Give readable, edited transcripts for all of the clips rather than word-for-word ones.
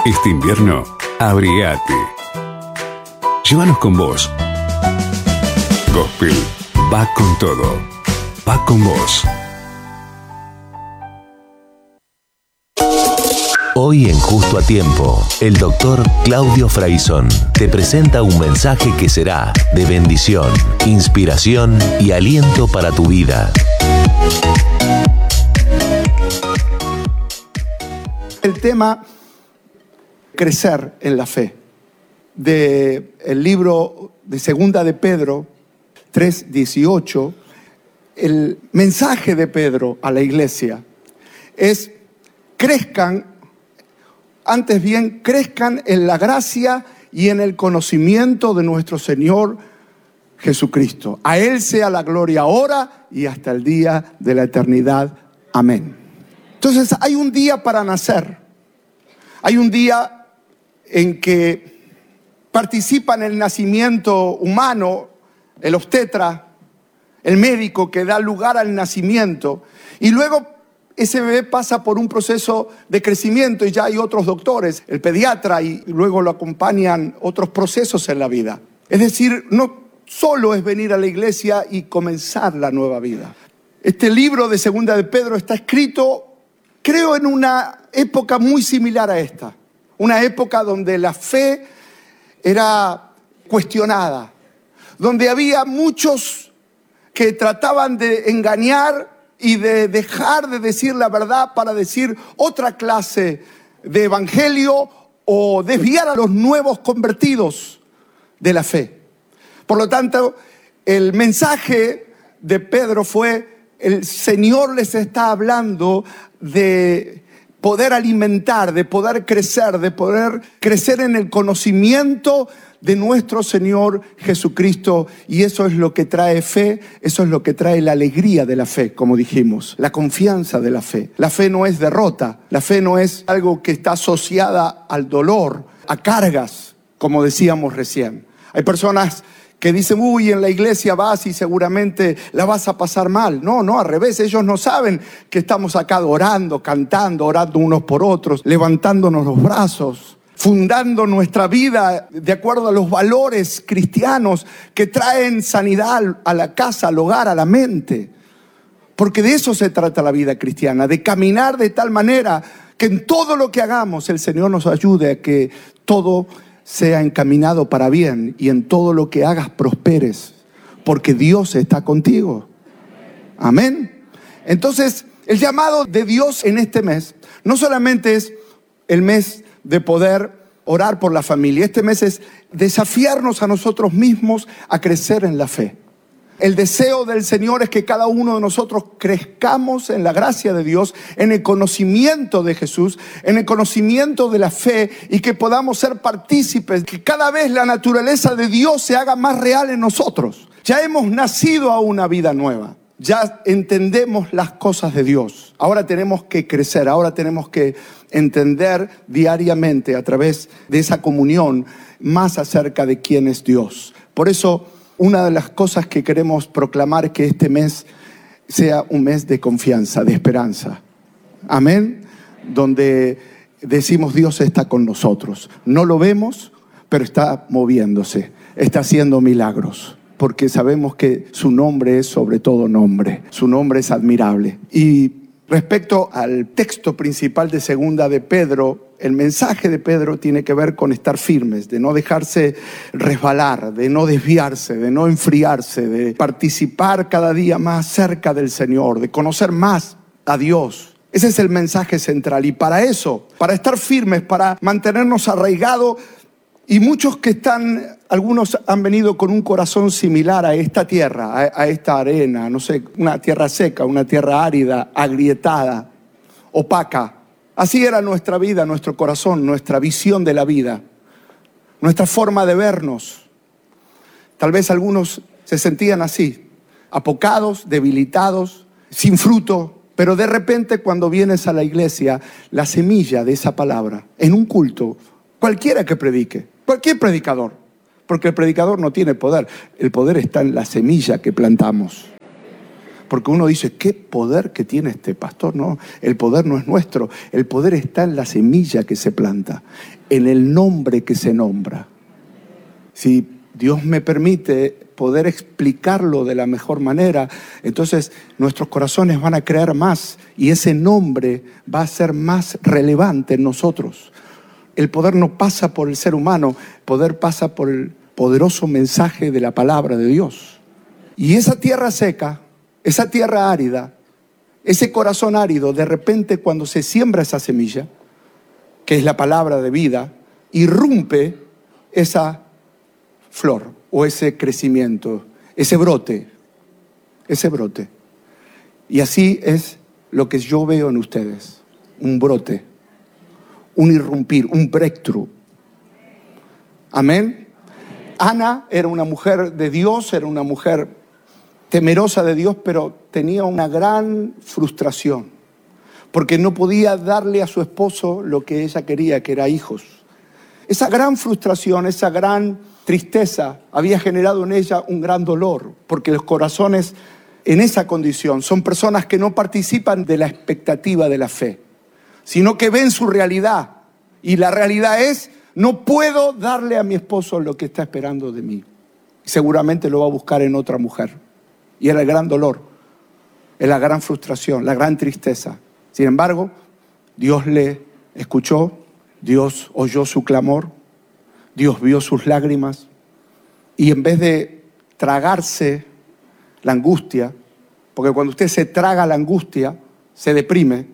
Este invierno, abrigate. Llévanos con vos. Gospel va con todo. Va con vos. Hoy en Justo a Tiempo, el doctor Claudio Fraizón te presenta un mensaje que será de bendición, inspiración y aliento para tu vida. El tema crecer en la fe, del libro de Segunda de Pedro 3:18, el mensaje de Pedro a la iglesia es: crezcan, antes bien, crezcan en la gracia y en el conocimiento de nuestro Señor Jesucristo. A Él sea la gloria ahora y hasta el día de la eternidad. Amén. Entonces hay un día para nacer. Hay un día en que participa en el nacimiento humano el obstetra, el médico que da lugar al nacimiento, y luego ese bebé pasa por un proceso de crecimiento y ya hay otros doctores, el pediatra, y luego lo acompañan otros procesos en la vida. Es decir, no solo es venir a la iglesia y comenzar la nueva vida. Este libro de Segunda de Pedro está escrito, creo, en una época muy similar a esta. Una época donde la fe era cuestionada, donde había muchos que trataban de engañar y de dejar de decir la verdad para decir otra clase de evangelio o desviar a los nuevos convertidos de la fe. Por lo tanto, el mensaje de Pedro fue: el Señor les está hablando de poder alimentar, de poder crecer en el conocimiento de nuestro Señor Jesucristo. Y eso es lo que trae fe, eso es lo que trae la alegría de la fe, como dijimos, la confianza de la fe. La fe no es derrota, la fe no es algo que está asociada al dolor, a cargas, como decíamos recién. Hay personas que dicen: uy, en la iglesia vas y seguramente la vas a pasar mal. No, al revés, ellos no saben que estamos acá orando, cantando, orando unos por otros, levantándonos los brazos, fundando nuestra vida de acuerdo a los valores cristianos que traen sanidad a la casa, al hogar, a la mente. Porque de eso se trata la vida cristiana, de caminar de tal manera que en todo lo que hagamos el Señor nos ayude a que todo sea encaminado para bien, y en todo lo que hagas prosperes, porque Dios está contigo. Amén. Entonces, el llamado de Dios en este mes no solamente es el mes de poder orar por la familia. Este mes es desafiarnos a nosotros mismos a crecer en la fe. El deseo del Señor es que cada uno de nosotros crezcamos en la gracia de Dios, en el conocimiento de Jesús, en el conocimiento de la fe, y que podamos ser partícipes, que cada vez la naturaleza de Dios se haga más real en nosotros. Ya hemos nacido a una vida nueva, ya entendemos las cosas de Dios. Ahora tenemos que crecer, ahora tenemos que entender diariamente a través de esa comunión más acerca de quién es Dios. Por eso, una de las cosas que queremos proclamar es que este mes sea un mes de confianza, de esperanza. Amén. Donde decimos: Dios está con nosotros. No lo vemos, pero está moviéndose, está haciendo milagros. Porque sabemos que su nombre es sobre todo nombre. Su nombre es admirable. Y respecto al texto principal de Segunda de Pedro, el mensaje de Pedro tiene que ver con estar firmes, de no dejarse resbalar, de no desviarse, de no enfriarse, de participar cada día más cerca del Señor, de conocer más a Dios. Ese es el mensaje central. Y para eso, para estar firmes, para mantenernos arraigados, y muchos que están, algunos han venido con un corazón similar a esta tierra, a esta arena, no sé, una tierra seca, una tierra árida, agrietada, opaca. Así era nuestra vida, nuestro corazón, nuestra visión de la vida, nuestra forma de vernos. Tal vez algunos se sentían así, apocados, debilitados, sin fruto. Pero de repente, cuando vienes a la iglesia, la semilla de esa palabra, en un culto, cualquiera que predique, cualquier predicador, porque el predicador no tiene poder, el poder está en la semilla que plantamos. Porque uno dice, qué poder que tiene este pastor. No, el poder no es nuestro. El poder está en la semilla que se planta, en el nombre que se nombra. Si Dios me permite poder explicarlo de la mejor manera, entonces nuestros corazones van a creer más y ese nombre va a ser más relevante en nosotros. El poder no pasa por el ser humano, el poder pasa por el poderoso mensaje de la palabra de Dios. Y esa tierra seca, esa tierra árida, ese corazón árido, de repente cuando se siembra esa semilla, que es la palabra de vida, irrumpe esa flor o ese crecimiento, ese brote. Y así es lo que yo veo en ustedes, un brote, un irrumpir, un breakthrough. Amén. Ana era una mujer de Dios, era una mujer temerosa de Dios, pero tenía una gran frustración, porque no podía darle a su esposo lo que ella quería, que era hijos. Esa gran frustración, esa gran tristeza había generado en ella un gran dolor, porque los corazones en esa condición son personas que no participan de la expectativa de la fe, sino que ven su realidad. Y la realidad es, no puedo darle a mi esposo lo que está esperando de mí. Seguramente lo va a buscar en otra mujer. Y era el gran dolor, es la gran frustración, la gran tristeza. Sin embargo, Dios le escuchó, Dios oyó su clamor, Dios vio sus lágrimas. Y en vez de tragarse la angustia, porque cuando usted se traga la angustia, se deprime.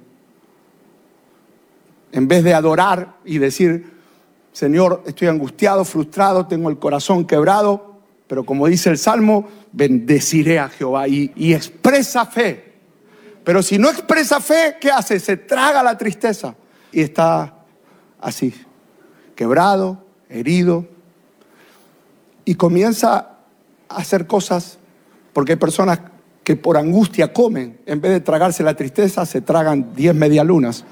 En vez de adorar y decir, Señor, estoy angustiado, frustrado, tengo el corazón quebrado, pero como dice el Salmo, bendeciré a Jehová y expresa fe. Pero si no expresa fe, ¿qué hace? Se traga la tristeza y está así, quebrado, herido, y comienza a hacer cosas, porque hay personas que por angustia comen, en vez de tragarse la tristeza, se tragan 10 medialunas.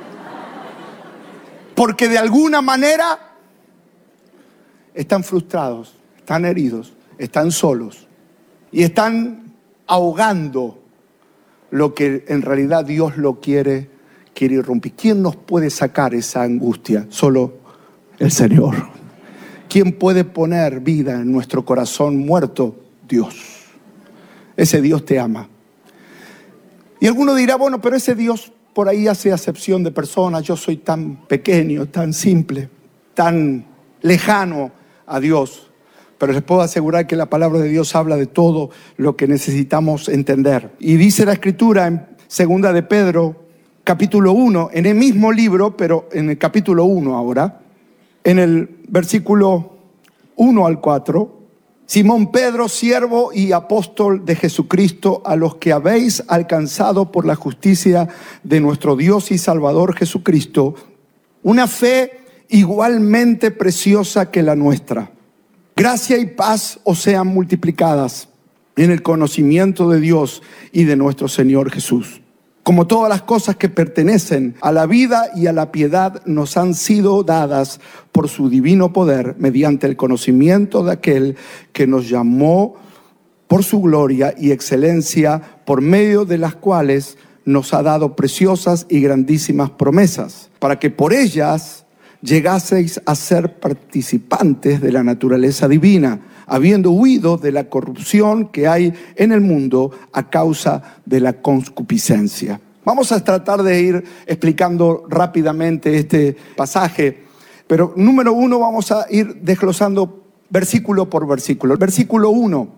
Porque de alguna manera están frustrados, están heridos, están solos y están ahogando lo que en realidad Dios lo quiere irrumpir. ¿Quién nos puede sacar esa angustia? Solo el Señor. ¿Quién puede poner vida en nuestro corazón muerto? Dios. Ese Dios te ama. Y alguno dirá, bueno, pero ese Dios por ahí hace acepción de personas. Yo soy tan pequeño, tan simple, tan lejano a Dios. Pero les puedo asegurar que la palabra de Dios habla de todo lo que necesitamos entender. Y dice la Escritura en 2 de Pedro, capítulo 1, en el mismo libro, pero en el capítulo 1 ahora, en el versículo 1 al 4, Simón Pedro, siervo y apóstol de Jesucristo, a los que habéis alcanzado por la justicia de nuestro Dios y Salvador Jesucristo, una fe igualmente preciosa que la nuestra. Gracia y paz os sean multiplicadas en el conocimiento de Dios y de nuestro Señor Jesús. Como todas las cosas que pertenecen a la vida y a la piedad nos han sido dadas por su divino poder, mediante el conocimiento de aquel que nos llamó por su gloria y excelencia, por medio de las cuales nos ha dado preciosas y grandísimas promesas, para que por ellas llegaseis a ser participantes de la naturaleza divina, habiendo huido de la corrupción que hay en el mundo a causa de la concupiscencia. Vamos a tratar de ir explicando rápidamente este pasaje, pero número 1 vamos a ir desglosando versículo por versículo. Versículo 1,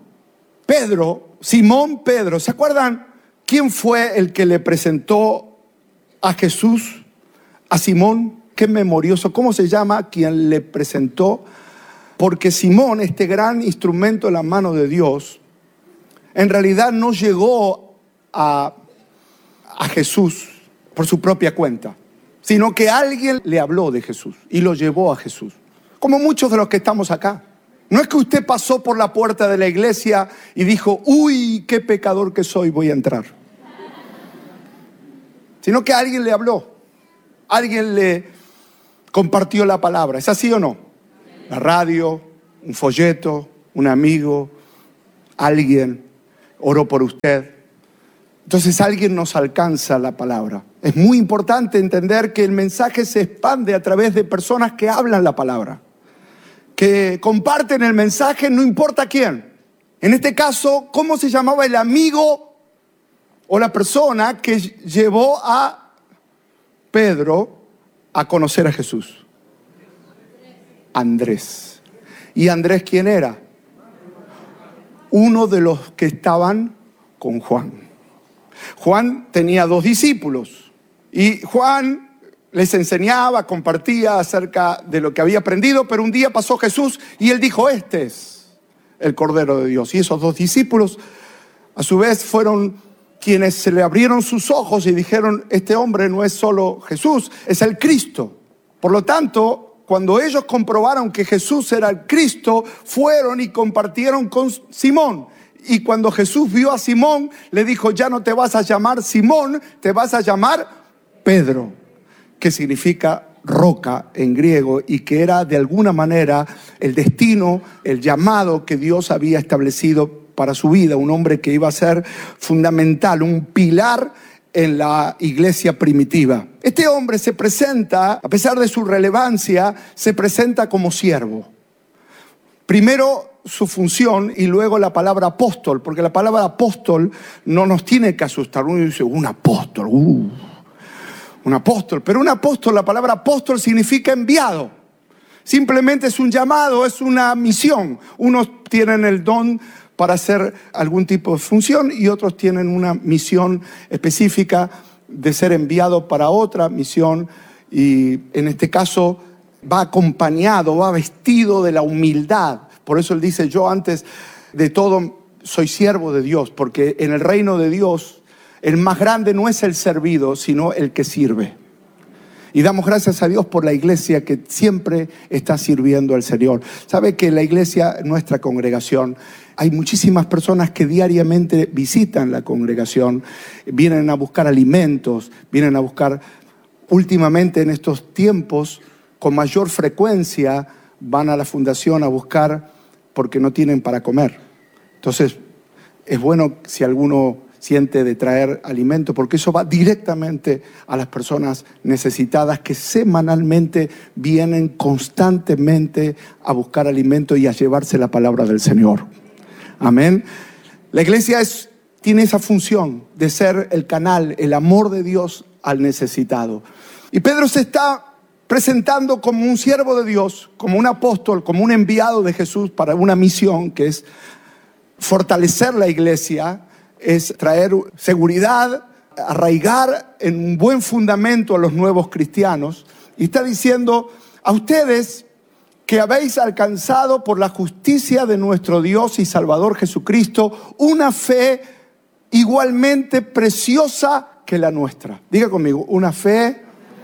Simón Pedro, ¿se acuerdan quién fue el que le presentó a Jesús, a Simón? Qué memorioso, ¿cómo se llama quien le presentó? Porque Simón, este gran instrumento en la mano de Dios, en realidad no llegó a Jesús por su propia cuenta, sino que alguien le habló de Jesús y lo llevó a Jesús. Como muchos de los que estamos acá. No es que usted pasó por la puerta de la iglesia y dijo, uy, qué pecador que soy, voy a entrar. Sino que alguien le habló, alguien le compartió la palabra. ¿Es así o no? La radio, un folleto, un amigo, alguien oró por usted. entonces alguien nos alcanza la palabra. Es muy importante entender que el mensaje se expande a través de personas que hablan la palabra, que comparten el mensaje, no importa quién. En este caso, ¿cómo se llamaba el amigo o la persona que llevó a Pedro a conocer a Jesús? Andrés. ¿Y Andrés quién era? Uno de los que estaban con Juan. Juan tenía 2 discípulos y Juan les enseñaba, compartía acerca de lo que había aprendido, pero un día pasó Jesús y él dijo: este es el Cordero de Dios. Y esos 2 discípulos a su vez fueron quienes se le abrieron sus ojos y dijeron: este hombre no es solo Jesús, es el Cristo. Por lo tanto, cuando ellos comprobaron que Jesús era el Cristo, fueron y compartieron con Simón. Y cuando Jesús vio a Simón, le dijo: ya no te vas a llamar Simón, te vas a llamar Pedro, que significa roca en griego, y que era de alguna manera el destino, el llamado que Dios había establecido para su vida. Un hombre que iba a ser fundamental, un pilar en la iglesia primitiva. Este hombre se presenta, a pesar de su relevancia, se presenta como siervo. Primero su función y luego la palabra apóstol, porque la palabra apóstol no nos tiene que asustar. Uno dice: un apóstol, un apóstol. Pero un apóstol, la palabra apóstol significa enviado. Simplemente es un llamado, es una misión. Unos tienen el don para hacer algún tipo de función y otros tienen una misión específica de ser enviado para otra misión, y en este caso va acompañado, va vestido de la humildad. Por eso él dice: yo antes de todo soy siervo de Dios, porque en el reino de Dios el más grande no es el servido, sino el que sirve. Y damos gracias a Dios por la iglesia que siempre está sirviendo al Señor. Sabe que la iglesia, nuestra congregación, hay muchísimas personas que diariamente visitan la congregación, vienen a buscar alimentos, vienen a buscar, últimamente en estos tiempos, con mayor frecuencia, van a la fundación a buscar porque no tienen para comer. Entonces, es bueno si alguno siente de traer alimento, porque eso va directamente a las personas necesitadas que semanalmente vienen constantemente a buscar alimento y a llevarse la palabra del Señor. Amén. La iglesia tiene esa función de ser el canal, el amor de Dios al necesitado. Y Pedro se está presentando como un siervo de Dios, como un apóstol, como un enviado de Jesús para una misión que es fortalecer la iglesia, es traer seguridad, arraigar en un buen fundamento a los nuevos cristianos. Y está diciendo: a ustedes que habéis alcanzado por la justicia de nuestro Dios y Salvador Jesucristo una fe igualmente preciosa que la nuestra. Diga conmigo: una fe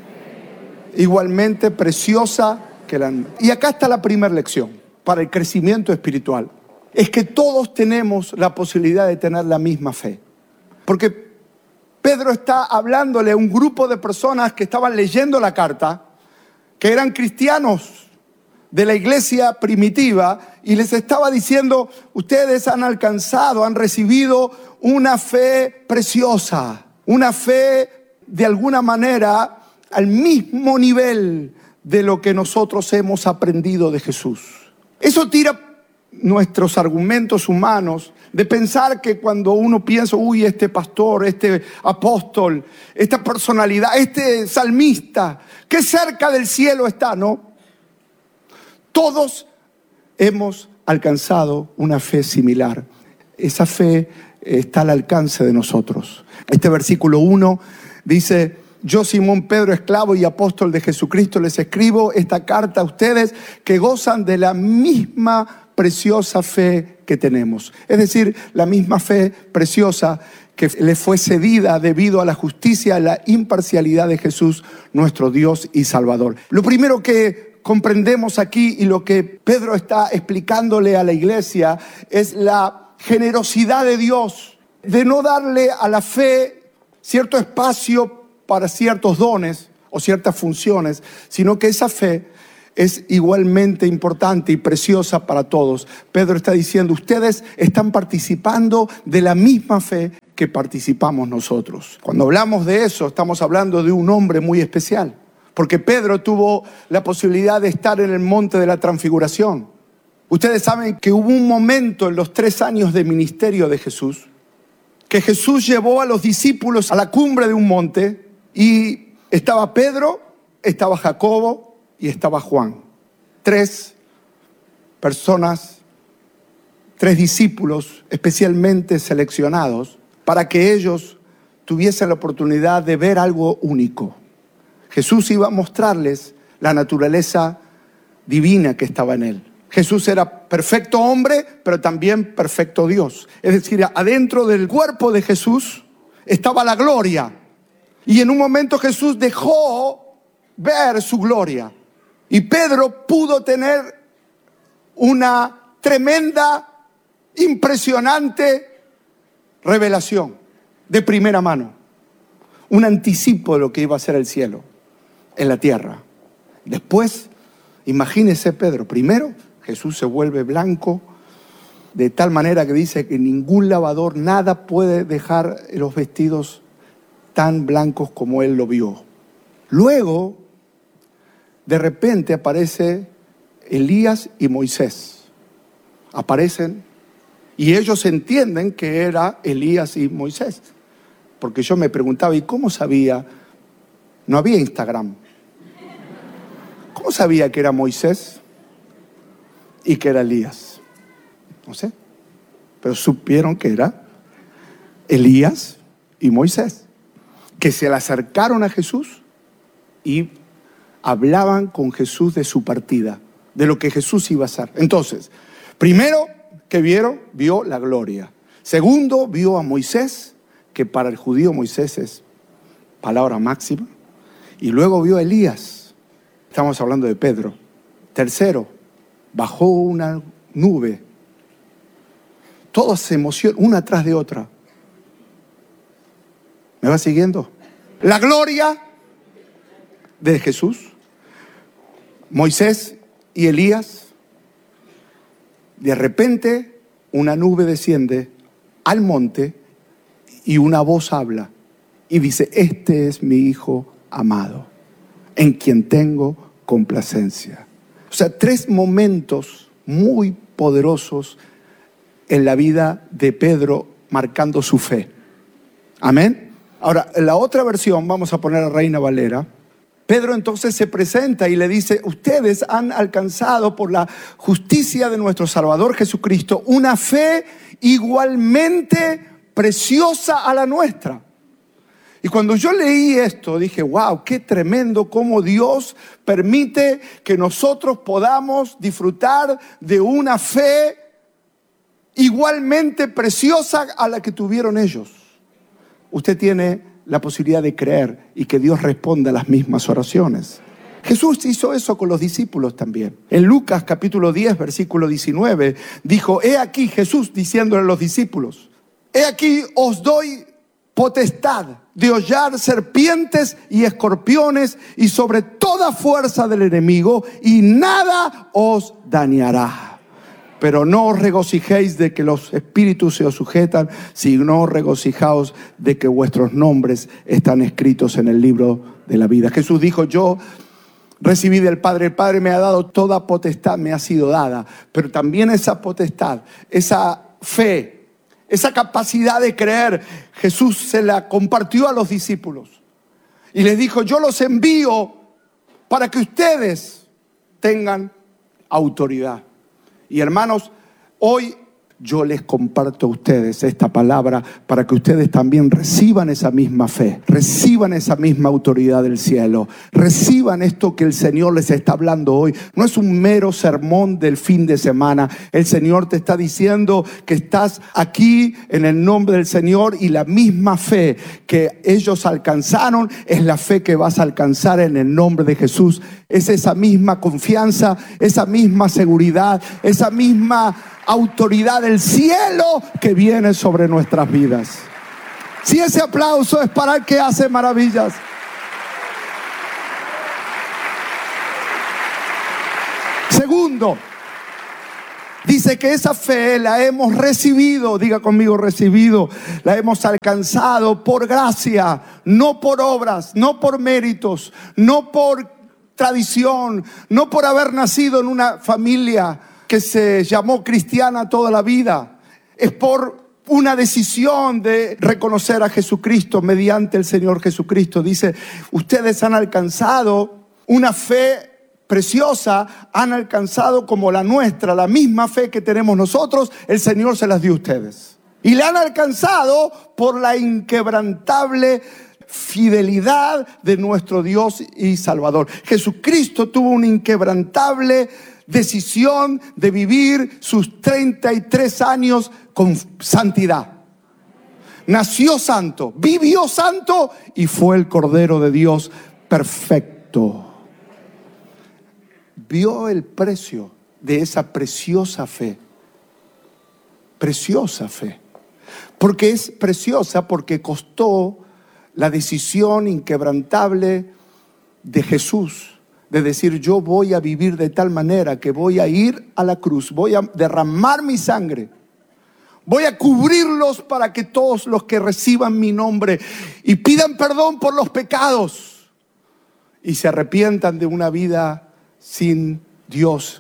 igualmente preciosa que la nuestra. Y acá está la primera lección para el crecimiento espiritual. Es que todos tenemos la posibilidad de tener la misma fe. Porque Pedro está hablándole a un grupo de personas que estaban leyendo la carta, que eran cristianos de la iglesia primitiva, y les estaba diciendo: ustedes han alcanzado, han recibido una fe preciosa, una fe de alguna manera al mismo nivel de lo que nosotros hemos aprendido de Jesús. Eso tira nuestros argumentos humanos de pensar que cuando uno piensa: uy, este pastor, este apóstol, esta personalidad, este salmista, qué cerca del cielo está, ¿no? Todos hemos alcanzado una fe similar. Esa fe está al alcance de nosotros. Este versículo 1 dice: yo, Simón Pedro, esclavo y apóstol de Jesucristo, les escribo esta carta a ustedes que gozan de la misma preciosa fe que tenemos. Es decir, la misma fe preciosa que le fue cedida debido a la justicia y la imparcialidad de Jesús, nuestro Dios y Salvador. Lo primero que comprendemos aquí y lo que Pedro está explicándole a la iglesia es la generosidad de Dios, de no darle a la fe cierto espacio para ciertos dones o ciertas funciones, sino que esa fe es igualmente importante y preciosa para todos. Pedro está diciendo: ustedes están participando de la misma fe que participamos nosotros. Cuando hablamos de eso, estamos hablando de un hombre muy especial, porque Pedro tuvo la posibilidad de estar en el monte de la transfiguración. Ustedes saben que hubo un momento en los 3 años de ministerio de Jesús, que Jesús llevó a los discípulos a la cumbre de un monte y estaba Pedro, estaba Jacobo y estaba Juan. 3 personas, 3 discípulos especialmente seleccionados para que ellos tuviesen la oportunidad de ver algo único. Jesús iba a mostrarles la naturaleza divina que estaba en él. Jesús era perfecto hombre, pero también perfecto Dios. Es decir, adentro del cuerpo de Jesús estaba la gloria. Y en un momento Jesús dejó ver su gloria. Y Pedro pudo tener una tremenda, impresionante revelación de primera mano. Un anticipo de lo que iba a ser el cielo en la tierra. Después, imagínese Pedro, primero Jesús se vuelve blanco de tal manera que dice que ningún lavador, nada puede dejar los vestidos tan blancos como él lo vio. Luego, de repente aparece Elías y Moisés. Aparecen y ellos entienden que era Elías y Moisés. Porque yo me preguntaba, ¿y cómo sabía? No había Instagram. ¿Cómo sabía que era Moisés y que era Elías? No sé. Pero supieron que era Elías y Moisés, que se le acercaron a Jesús y hablaban con Jesús de su partida, de lo que Jesús iba a hacer. Entonces, primero que vio la gloria. Segundo, vio a Moisés, que para el judío Moisés es palabra máxima. Y luego vio a Elías. Estamos hablando de Pedro. Tercero, bajó una nube. Todas se emocionan, una tras de otra. ¿Me va siguiendo? La gloria de Jesús, Moisés y Elías. De repente, una nube desciende al monte y una voz habla y dice: este es mi hijo amado, en quien tengo complacencia. O sea, 3 momentos muy poderosos en la vida de Pedro, marcando su fe. Amén. Ahora, en la otra versión, vamos a poner a Reina Valera. Pedro entonces se presenta y le dice: ustedes han alcanzado por la justicia de nuestro Salvador Jesucristo una fe igualmente preciosa a la nuestra. Y cuando yo leí esto dije: wow, qué tremendo cómo Dios permite que nosotros podamos disfrutar de una fe igualmente preciosa a la que tuvieron ellos. Usted tiene la posibilidad de creer y que Dios responda a las mismas oraciones. Jesús hizo eso con los discípulos también. En Lucas capítulo 10, versículo 19, dijo: he aquí, Jesús diciéndole a los discípulos: he aquí os doy potestad de hollar serpientes y escorpiones y sobre toda fuerza del enemigo, y nada os dañará. Pero no os regocijéis de que los espíritus se os sujetan, sino regocijaos de que vuestros nombres están escritos en el libro de la vida. Jesús dijo: yo recibí del Padre, el Padre me ha dado toda potestad, me ha sido dada. Pero también esa potestad, esa fe, esa capacidad de creer, Jesús se la compartió a los discípulos. Y les dijo: yo los envío para que ustedes tengan autoridad. Y hermanos, hoy yo les comparto a ustedes esta palabra para que ustedes también reciban esa misma fe, reciban esa misma autoridad del cielo, reciban esto que el Señor les está hablando hoy. No es un mero sermón del fin de semana. El Señor te está diciendo que estás aquí en el nombre del Señor, y la misma fe que ellos alcanzaron es la fe que vas a alcanzar en el nombre de Jesús. Es esa misma confianza, esa misma seguridad, esa misma autoridad del cielo que viene sobre nuestras vidas. Si ese aplauso es para el que hace maravillas. Segundo, Dice que esa fe la hemos recibido, diga conmigo recibido, la hemos alcanzado por gracia, no por obras, no por méritos, no por tradición, no por haber nacido en una familia que se llamó cristiana toda la vida. Es por una decisión de reconocer a Jesucristo mediante el Señor Jesucristo. Dice, ustedes han alcanzado una fe preciosa, han alcanzado como la nuestra, la misma fe que tenemos nosotros, el Señor se las dio a ustedes. Y la han alcanzado por la inquebrantable fidelidad de nuestro Dios y Salvador. Jesucristo tuvo una inquebrantable decisión de vivir sus 33 años con santidad. Nació santo, vivió santo y fue el Cordero de Dios perfecto. Vio el precio de esa preciosa fe. Preciosa fe. Porque es preciosa porque costó la decisión inquebrantable de Jesús de decir, yo voy a vivir de tal manera que voy a ir a la cruz, voy a derramar mi sangre, voy a cubrirlos para que todos los que reciban mi nombre y pidan perdón por los pecados y se arrepientan de una vida sin Dios,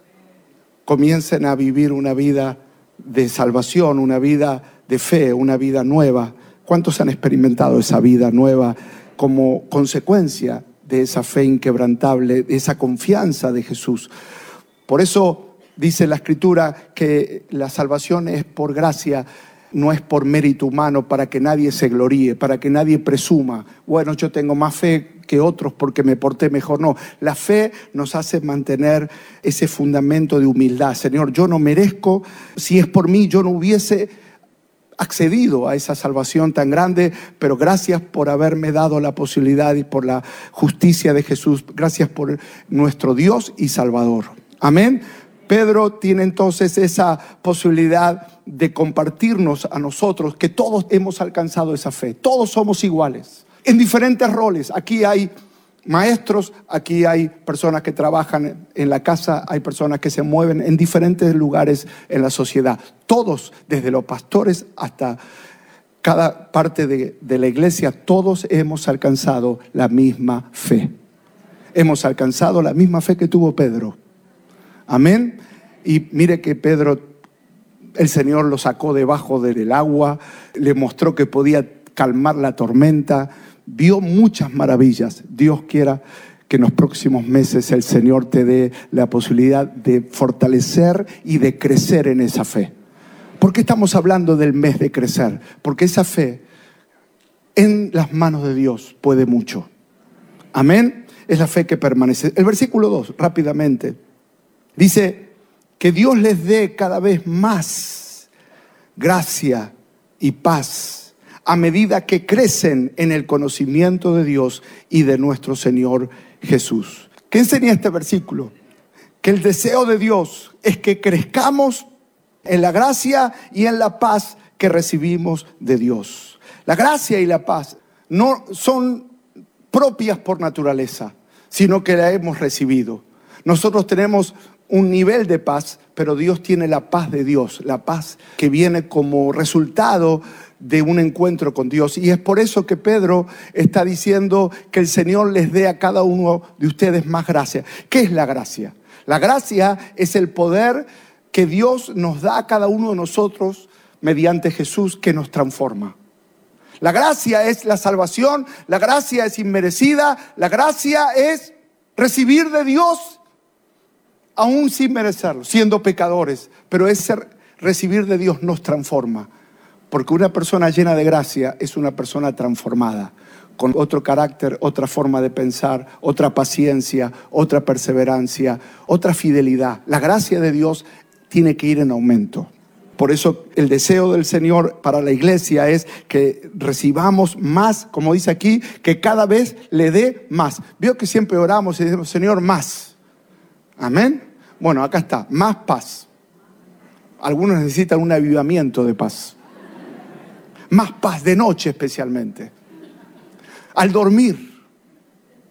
comiencen a vivir una vida de salvación, una vida de fe, una vida nueva. ¿Cuántos han experimentado esa vida nueva como consecuencia de esa fe inquebrantable, de esa confianza de Jesús? Por eso dice la Escritura que la salvación es por gracia, no es por mérito humano, para que nadie se gloríe, para que nadie presuma, bueno, yo tengo más fe que otros porque me porté mejor. No, la fe nos hace mantener ese fundamento de humildad. Señor, yo no merezco, si es por mí, yo no hubiese accedido a esa salvación tan grande, pero gracias por haberme dado la posibilidad y por la justicia de Jesús. Gracias por nuestro Dios y Salvador. Amén. Pedro tiene entonces esa posibilidad de compartirnos a nosotros que todos hemos alcanzado esa fe. Todos somos iguales, en diferentes roles. Aquí hay maestros, aquí hay personas que trabajan en la casa, hay personas que se mueven en diferentes lugares en la sociedad. Todos, desde los pastores hasta cada parte de la iglesia, todos hemos alcanzado la misma fe. Hemos alcanzado la misma fe que tuvo Pedro. Amén. Y mire que Pedro, el Señor lo sacó debajo del agua, le mostró que podía calmar la tormenta, vio muchas maravillas. Dios quiera que en los próximos meses el Señor te dé la posibilidad de fortalecer y de crecer en esa fe. ¿Por qué estamos hablando del mes de crecer? Porque esa fe en las manos de Dios puede mucho. Amén. Es la fe que permanece. El versículo 2, rápidamente. Dice que Dios les dé cada vez más gracia y paz a medida que crecen en el conocimiento de Dios y de nuestro Señor Jesús. ¿Qué enseña este versículo? Que el deseo de Dios es que crezcamos en la gracia y en la paz que recibimos de Dios. La gracia y la paz no son propias por naturaleza, sino que la hemos recibido. Nosotros tenemos un nivel de paz, pero Dios tiene la paz de Dios, la paz que viene como resultado de un encuentro con Dios. Y es por eso que Pedro está diciendo que el Señor les dé a cada uno de ustedes más gracia. ¿Qué es la gracia? La gracia es el poder que Dios nos da a cada uno de nosotros mediante Jesús, que nos transforma. La gracia es la salvación, la gracia es inmerecida, la gracia es recibir de Dios aún sin merecerlo, siendo pecadores, pero recibir de Dios nos transforma, porque una persona llena de gracia es una persona transformada, con otro carácter, otra forma de pensar, otra paciencia, otra perseverancia, otra fidelidad. La gracia de Dios tiene que ir en aumento. Por eso el deseo del Señor para la iglesia es que recibamos más, como dice aquí, que cada vez le dé más. Veo que siempre oramos y decimos, Señor, más. Amén. Bueno, acá está, más paz. Algunos necesitan un avivamiento de paz. Más paz de noche especialmente. Al dormir,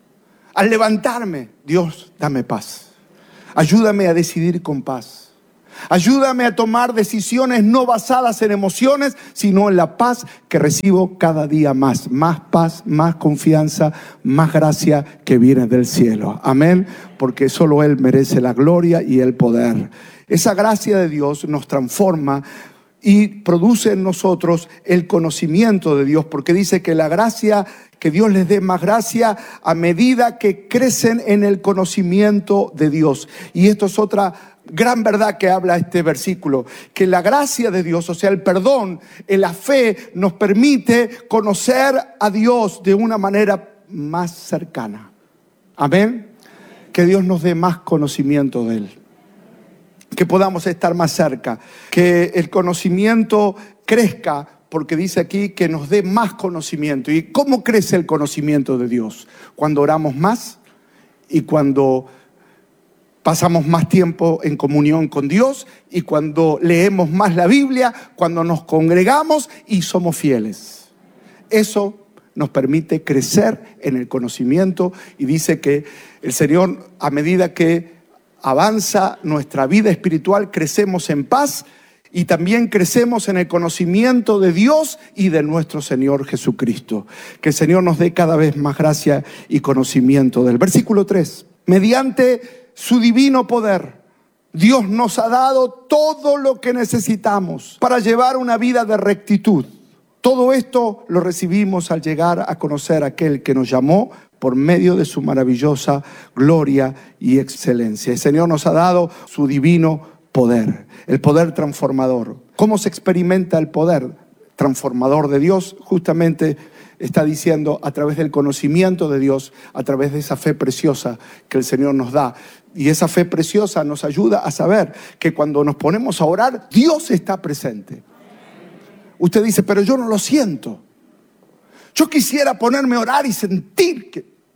al levantarme, Dios, dame paz. Ayúdame a decidir con paz. Ayúdame a tomar decisiones no basadas en emociones, sino en la paz que recibo cada día más. Más paz, más confianza, más gracia que viene del cielo. Amén. Porque solo Él merece la gloria y el poder. Esa gracia de Dios nos transforma y produce en nosotros el conocimiento de Dios, porque dice que la gracia, que Dios les dé más gracia a medida que crecen en el conocimiento de Dios. Y esto es otra gran verdad que habla este versículo, que la gracia de Dios, o sea, el perdón, la fe, nos permite conocer a Dios de una manera más cercana. Amén. Que Dios nos dé más conocimiento de Él, que podamos estar más cerca, que el conocimiento crezca, porque dice aquí que nos dé más conocimiento. ¿Y cómo crece el conocimiento de Dios? Cuando oramos más y cuando pasamos más tiempo en comunión con Dios y cuando leemos más la Biblia, cuando nos congregamos y somos fieles. Eso nos permite crecer en el conocimiento, y dice que el Señor, a medida que avanza nuestra vida espiritual, crecemos en paz y también crecemos en el conocimiento de Dios y de nuestro Señor Jesucristo. Que el Señor nos dé cada vez más gracia y conocimiento del versículo 3. Mediante su divino poder, Dios nos ha dado todo lo que necesitamos para llevar una vida de rectitud. Todo esto lo recibimos al llegar a conocer a aquel que nos llamó por medio de su maravillosa gloria y excelencia. El Señor nos ha dado su divino poder, el poder transformador. ¿Cómo se experimenta el poder transformador de Dios? Justamente está diciendo a través del conocimiento de Dios, a través de esa fe preciosa que el Señor nos da. Y esa fe preciosa nos ayuda a saber que cuando nos ponemos a orar, Dios está presente. Usted dice, pero yo no lo siento. Yo quisiera ponerme a orar y sentir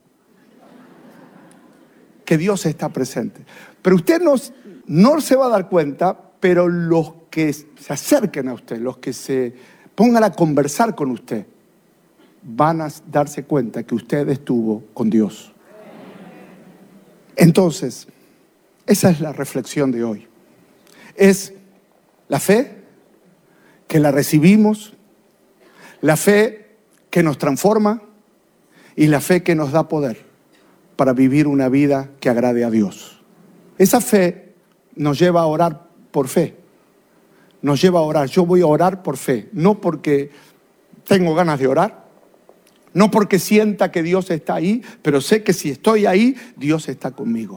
que Dios está presente. Pero usted no se va a dar cuenta, pero los que se acerquen a usted, los que se pongan a conversar con usted, van a darse cuenta que usted estuvo con Dios. Entonces, esa es la reflexión de hoy. Es la fe que la recibimos, la fe que nos transforma y la fe que nos da poder para vivir una vida que agrade a Dios. Esa fe nos lleva a orar por fe. Nos lleva a orar. Yo voy a orar por fe, no porque tengo ganas de orar, no porque sienta que Dios está ahí, pero sé que si estoy ahí, Dios está conmigo.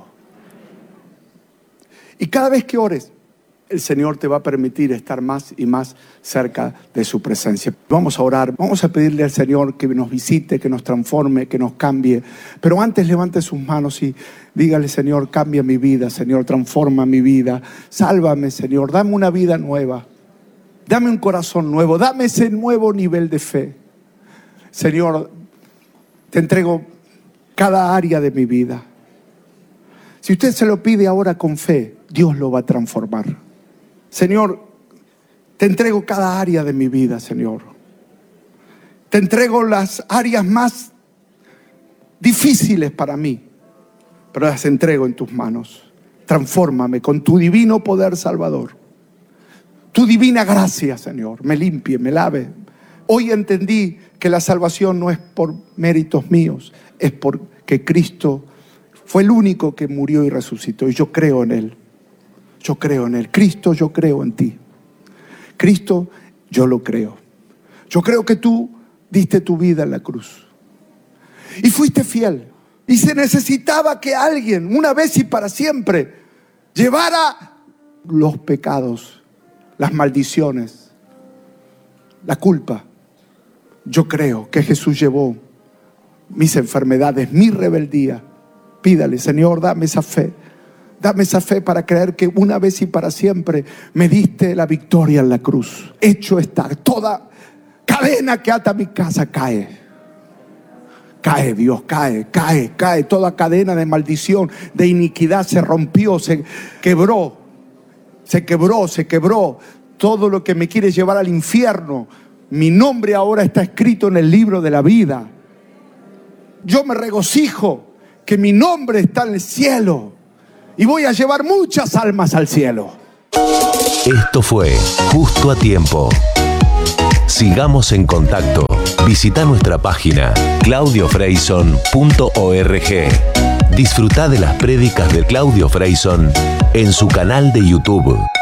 Y cada vez que ores, el Señor te va a permitir estar más y más cerca de su presencia. Vamos a orar, vamos a pedirle al Señor que nos visite, que nos transforme, que nos cambie. Pero antes levante sus manos y dígale, Señor, cambia mi vida, Señor, transforma mi vida. Sálvame, Señor, dame una vida nueva. Dame un corazón nuevo, dame ese nuevo nivel de fe. Señor, te entrego cada área de mi vida. Si usted se lo pide ahora con fe, Dios lo va a transformar. Señor, te entrego cada área de mi vida, Señor. Te entrego las áreas más difíciles para mí, pero las entrego en tus manos. Transfórmame con tu divino poder salvador. Tu divina gracia, Señor, me limpie, me lave. Hoy entendí que la salvación no es por méritos míos, es porque Cristo fue el único que murió y resucitó, y yo creo en Él. Yo creo en Él. Cristo, yo creo en ti. Cristo, yo lo creo. Yo creo que tú diste tu vida en la cruz y fuiste fiel. Y se necesitaba que alguien, una vez y para siempre, llevara los pecados, las maldiciones, la culpa. Yo creo que Jesús llevó mis enfermedades, mi rebeldía. Pídale, Señor, dame esa fe. Dame esa fe para creer que una vez y para siempre me diste la victoria en la cruz. Hecho está. Toda cadena que ata mi casa cae. Cae, Dios, cae. Toda cadena de maldición, de iniquidad se rompió, se quebró. Todo lo que me quiere llevar al infierno, mi nombre ahora está escrito en el libro de la vida. Yo me regocijo que mi nombre está en el cielo. Y voy a llevar muchas almas al cielo. Esto fue Justo a Tiempo. Sigamos en contacto. Visita nuestra página claudiofreison.org. Disfruta de las prédicas de Claudio Freison en su canal de YouTube.